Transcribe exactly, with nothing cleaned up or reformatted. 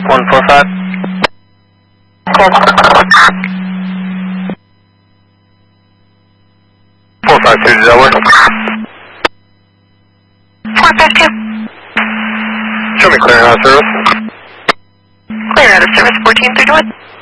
one four five. Cool. four five two, does that work? four five two. Show me clearing out of service. Clear out of service, fourteen three to one.